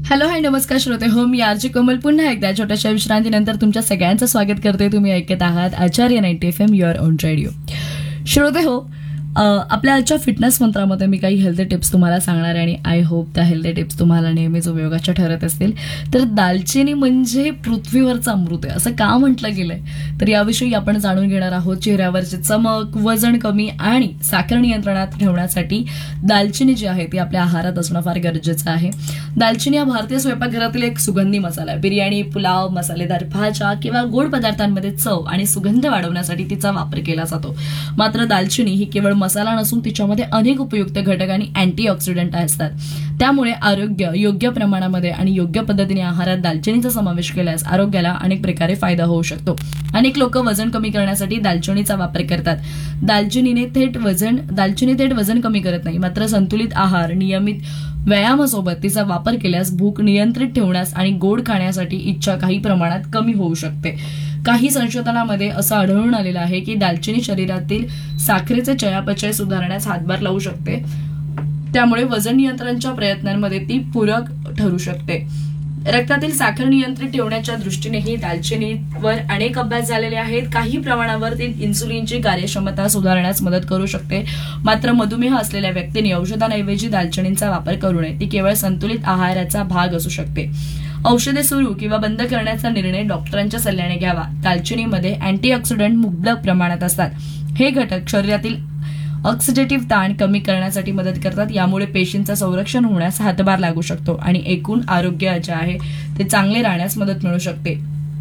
Hello hi नमस्कार श्रोते हो, मी आरजे कोमल पुन्हा एकदा छोट्याशा विश्रांतीनंतर तुमच्या सगळ्यांचं स्वागत करते. तुम्ही ऐकत आहात आचार्य 90 FM युअर ओन रेडिओ. श्रोते हो, आपल्या आजच्या फिटनेस मंत्रामध्ये मी काही हेल्दी टिप्स तुम्हाला सांगणार आहे आणि आय होप त्या हेल्दी टिप्स तुम्हाला नेहमीच उपयोगाच्या ठरत असतील. तर दालचिनी म्हणजे पृथ्वीवरचा अमृत आहे असं का म्हटलं गेलंय, तर याविषयी आपण जाणून घेणार आहोत. चेहऱ्यावरची चमक, वजन कमी आणि साखर नियंत्रणात ठेवण्यासाठी दालचिनी जी आहे ती आपल्या आहारात असणं फार गरजेचं आहे. दालचिनी हा भारतीय स्वयंपाकघरातील एक सुगंधी मसाला आहे. बिर्याणी, पुलाव, मसालेदार भाज्या किंवा गोड पदार्थांमध्ये चव आणि सुगंध वाढवण्यासाठी तिचा वापर केला जातो. मात्र दालचिनी ही केवळ मसाला नसून तिच्यामध्ये अनेक उपयुक्त घटक आणि अँटीऑक्सिडंट असतात. त्यामुळे आरोग्य योग्य प्रमाणामध्ये आणि योग्य पद्धतीने आहारात दालचिनीचा समावेश केल्यास आरोग्याला अनेक प्रकारे फायदा होऊ शकतो. अनेक लोक वजन कमी करण्यासाठी दालचिनीचा वापर करतात. दालचिनी थेट वजन कमी करत नाही, मात्र संतुलित आहार, नियमित व्यायामासोबत तिचा वापर केल्यास भूक नियंत्रित ठेवण्यास आणि गोड खाण्यासाठी इच्छा काही प्रमाणात कमी होऊ शकते. काही संशोधनामध्ये असं आढळून आलेलं आहे की दालचिनी शरीरातील साखरेचे चयापचय सुधारण्यास हातभार लावू शकते. त्यामुळे वजन नियंत्रणाच्या प्रयत्नांमध्ये ती पूरक ठरू शकते. रक्तातील साखर नियंत्रित ठेवण्याच्या दृष्टीनेही दालचिनीवर अनेक अभ्यास झालेले आहेत. काही प्रमाणावर ती इन्सुलिनची कार्यक्षमता सुधारण्यास मदत करू शकते. मात्र मधुमेह असलेल्या व्यक्तींनी औषधांऐवजी दालचिनीचा वापर करू नये. ती केवळ संतुलित आहाराचा भाग असू शकते. औषधे सुरू किंवा बंद करण्याचा निर्णय डॉक्टरांच्या सल्ल्याने घ्यावा. दालचिनीमध्ये अँटीऑक्सिडंट मुबलक प्रमाणात असतात. हे घटक शरीरातील ऑक्सिडेटिव्ह ताण कमी करण्यासाठी मदत करतात. यामुळे पेशींचं संरक्षण होण्यास हातभार लागू शकतो आणि एकूण आरोग्य जे आहे ते चांगले राहण्यास मदत मिळू शकते.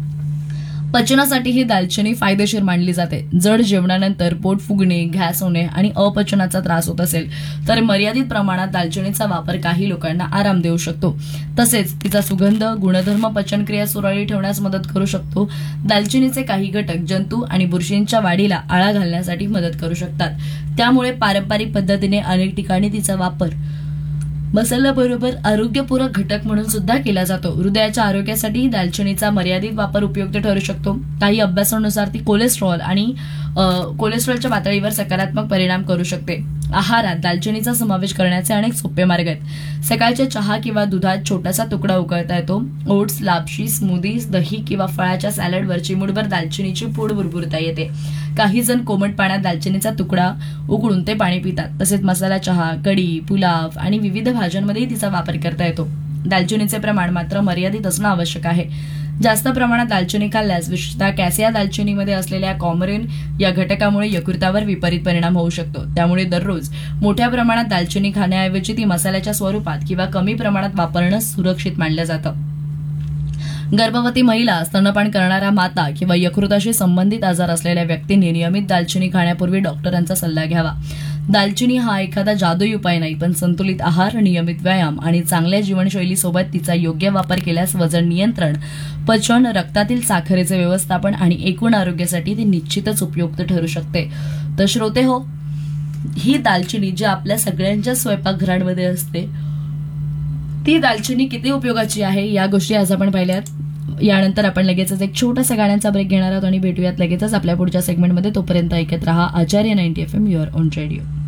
पचनासाठी ही दालचिनी फायदेशीर मानली जाते. जड जेवणानंतर पोट फुगणे, गॅस होणे आणि अपचनाचा त्रास होत असेल तर मर्यादित प्रमाणात दालचिनीचा वापर काही लोकांना आराम देऊ शकतो. तसेच तिचा सुगंध, गुणधर्म पचनक्रिया सुरळीत ठेवण्यास मदत करू शकतो. दालचिनीचे काही घटक जंतू आणि बुरशींच्या वाढीला आळा घालण्यासाठी मदत करू शकतात. त्यामुळे पारंपरिक पद्धतीने अनेक ठिकाणी तिचा वापर मसाल्याबरोबर आरोग्यपूरक घटक म्हणून सुद्धा केला जातो. हृदयाच्या आरोग्यासाठी दालचिनीचा मर्यादित वापर उपयुक्त ठरू शकतो. काही अभ्यासानुसार ती कोलेस्ट्रॉलच्या पातळीवर सकारात्मक परिणाम करू शकते. आहारात दालचिनीचा समावेश करण्याचे अनेक सोपे मार्ग आहेत. सकाळच्या चहा किंवा दुधात छोटासा तुकडा उकळता येतो. ओट्स, लापशी, स्मूदीज, दही किंवा फळाच्या सॅलडवर चिमूटभर दालचिनीची पूड भुरभुरता येते. काही जण कोमट पाण्यात दालचिनीचा तुकडा उकळून ते पाणी पितात. तसेच मसाला चहा, कढी, पुलाव आणि विविध भाज्यांमध्येही तिचा वापर करता येतो. दालचिनीचे प्रमाण मात्र मर्यादित असणं आवश्यक आहे. जास्त प्रमाणात दालचिनी खाल्ल्यास, विशेषतः कॅसिया दालचिनीमध्ये असलेल्या कॉमरिन या घटकामुळे यकृतावर विपरीत परिणाम होऊ शकतो. त्यामुळे दररोज मोठ्या प्रमाणात दालचिनी खाण्याऐवजी ती मसाल्याच्या स्वरूपात किंवा कमी प्रमाणात वापरणं सुरक्षित मानलं जातं. गर्भवती महिला, स्तनपान करणाऱ्या माता किंवा यकृताशी संबंधित आजार असलेल्या व्यक्तींनी नियमित दालचिनी खाण्यापूर्वी डॉक्टरांचा सल्ला घ्यावा. दालचिनी हा एखादा जादुई उपाय नाही, पण संतुलित आहार, नियमित व्यायाम आणि चांगल्या जीवनशैलीसोबत तिचा योग्य वापर केल्यास वजन नियंत्रण, पचन, रक्तातील साखरेचे व्यवस्थापन आणि एकूण आरोग्यासाठी ती निश्चितच उपयुक्त ठरू शकते. तर श्रोते हो, ही दालचिनी जी आपल्या सगळ्यांच्या स्वयंपाकघरांमध्ये असते ती दालचिनी किती उपयोगाची आहे या गोष्टी आज आपण पाहिल्यात. यानंतर आपण लगेचच एक छोटासा गाण्यांचा ब्रेक घेणार आहोत आणि भेटूयात लगेचच आपल्या पुढच्या सेगमेंटमध्ये. तोपर्यंत ऐकत रहा आचार्य 90 FM युअर ओन रेडिओ.